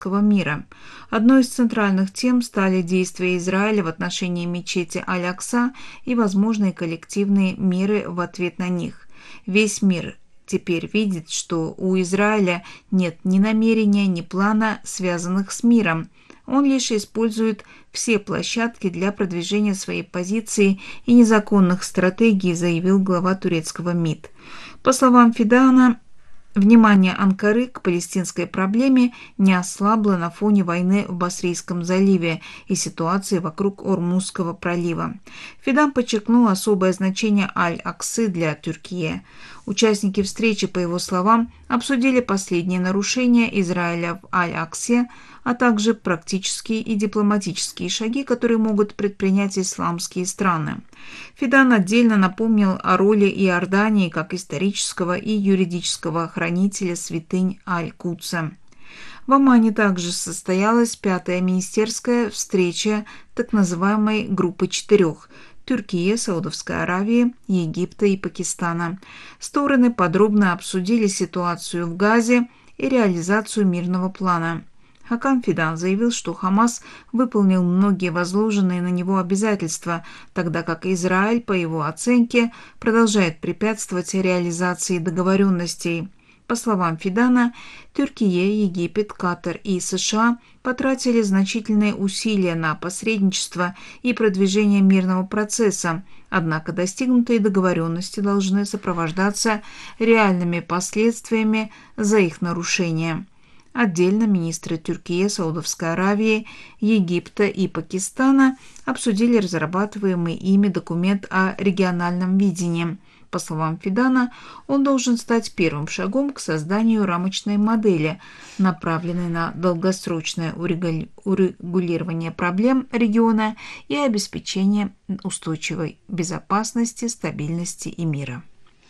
мира. Одной из центральных тем стали действия Израиля в отношении мечети Аль-Акса и возможные коллективные меры в ответ на них. Весь мир теперь видит, что у Израиля нет ни намерения, ни плана, связанных с миром. Он лишь использует все площадки для продвижения своей позиции и незаконных стратегий, заявил глава турецкого МИД. По словам Фидана, внимание Анкары к палестинской проблеме не ослабло на фоне войны в Басрийском заливе и ситуации вокруг Ормузского пролива. Фидан подчеркнул особое значение Аль-Аксы для Турции. Участники встречи, по его словам, обсудили последние нарушения Израиля в Аль-Аксе, а также практические и дипломатические шаги, которые могут предпринять исламские страны. Фидан отдельно напомнил о роли Иордании как исторического и юридического хранителя святынь Аль-Кудса. В Омане также состоялась пятая министерская встреча так называемой «Группы четырех» – Турции, Саудовской Аравии, Египта и Пакистана. Стороны подробно обсудили ситуацию в Газе и реализацию мирного плана. Хакан Фидан заявил, что Хамас выполнил многие возложенные на него обязательства, тогда как Израиль, по его оценке, продолжает препятствовать реализации договоренностей. По словам Фидана, Турция, Египет, Катар и США потратили значительные усилия на посредничество и продвижение мирного процесса, однако достигнутые договоренности должны сопровождаться реальными последствиями за их нарушение. Отдельно министры Турции, Саудовской Аравии, Египта и Пакистана обсудили разрабатываемый ими документ о региональном видении. По словам Фидана, он должен стать первым шагом к созданию рамочной модели, направленной на долгосрочное урегулирование проблем региона и обеспечение устойчивой безопасности, стабильности и мира.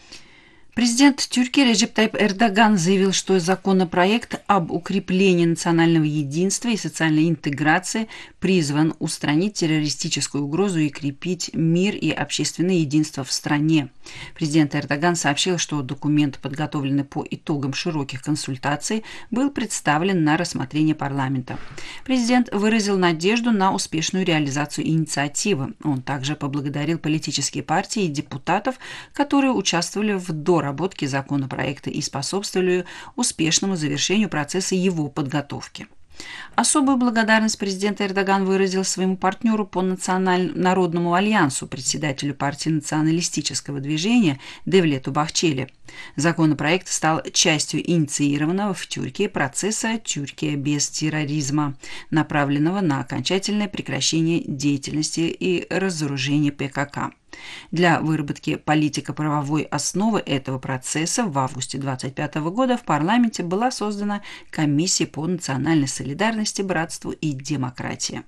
Президент Турции Реджеп Тайип Эрдоган заявил, что законопроект об укреплении национального единства и социальной интеграции призван устранить террористическую угрозу и крепить мир и общественное единство в стране. Президент Эрдоган сообщил, что документ, подготовленный по итогам широких консультаций, был представлен на рассмотрение парламента. Президент выразил надежду на успешную реализацию инициативы. Он также поблагодарил политические партии и депутатов, которые участвовали в доработке законопроекта и способствовали успешному завершению процесса его подготовки. Особую благодарность президент Эрдоган выразил своему партнеру по Народному альянсу, председателю партии националистического движения Девлету Бахчели. Законопроект стал частью инициированного в Турции процесса «Турция без терроризма», направленного на окончательное прекращение деятельности и разоружение ПКК. Для выработки политико-правовой основы этого процесса в августе 2025 года в парламенте была создана Комиссия по национальной солидарности, братству и демократии.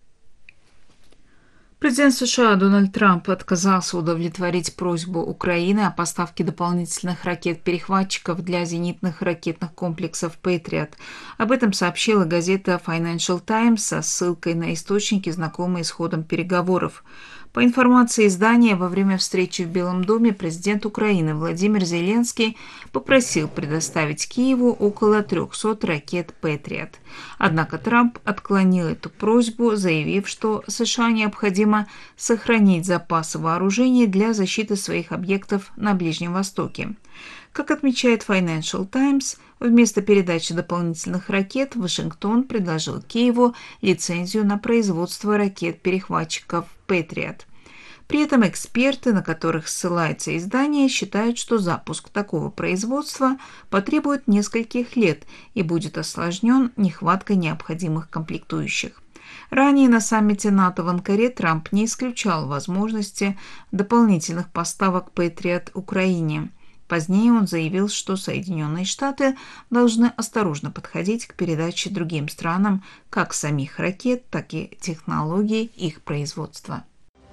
Президент США Дональд Трамп отказался удовлетворить просьбу Украины о поставке дополнительных ракет-перехватчиков для зенитных ракетных комплексов «Патриот». Об этом сообщила газета Financial Times со ссылкой на источники, знакомые с ходом переговоров. По информации издания, во время встречи в Белом доме президент Украины Владимир Зеленский попросил предоставить Киеву около 300 ракет «Патриот». Однако Трамп отклонил эту просьбу, заявив, что США необходимо сохранить запасы вооружения для защиты своих объектов на Ближнем Востоке. Как отмечает Financial Times, вместо передачи дополнительных ракет Вашингтон предложил Киеву лицензию на производство ракет-перехватчиков «Патриот». При этом эксперты, на которых ссылается издание, считают, что запуск такого производства потребует нескольких лет и будет осложнен нехваткой необходимых комплектующих. Ранее на саммите НАТО в Анкаре Трамп не исключал возможности дополнительных поставок «Патриот» Украине. Позднее он заявил, что Соединенные Штаты должны осторожно подходить к передаче другим странам как самих ракет, так и технологий их производства.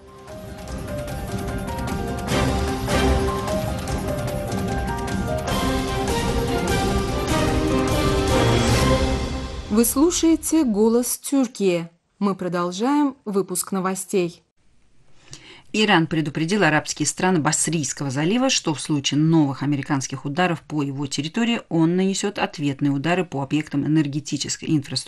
Вы слушаете «Голос Тюркии». Мы продолжаем выпуск новостей. Иран предупредил арабские страны Басрийского залива, что в случае новых американских ударов по его территории он нанесет ответные удары по объектам энергетической инфраструктуры